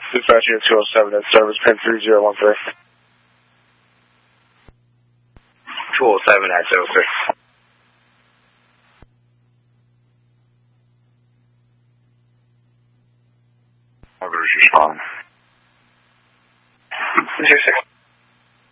Dispatch unit 207 at service pin 3013. 207 at 06. Others respond. 26